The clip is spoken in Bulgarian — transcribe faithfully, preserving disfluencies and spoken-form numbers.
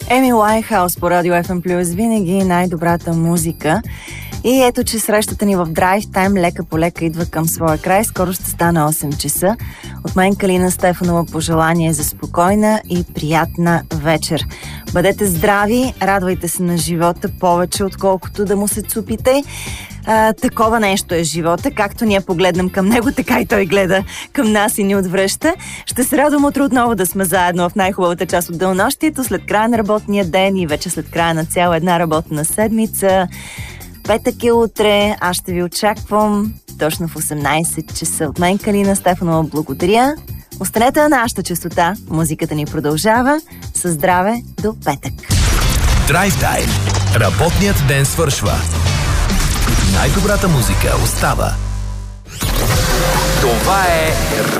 Еми Уайнхаус по радио Еф Ем Плюс, винаги най-добрата музика. И ето, че срещата ни в Drive Time лека по лека идва към своя край. Скоро ще стане осем часа. От мен Калина Стефанова пожелание за спокойна и приятна вечер. Бъдете здрави, радвайте се на живота повече, отколкото да му се цупите. А, такова нещо е живота. Както ние погледнем към него, така и той гледа към нас и ни отвръща. Ще се радвам утре отново да сме заедно в най-хубавата част от денонощието, след края на работния ден и вече след края на цяла една работна седмица. Петък е утре, аз ще ви очаквам точно в осемнайсет часа. От мен Калина Стефанова благодаря. Останете на нашата честота. Музиката ни продължава. Със здраве до петък. Drive Time. Работният ден свършва. Най-добрата музика остава. Това е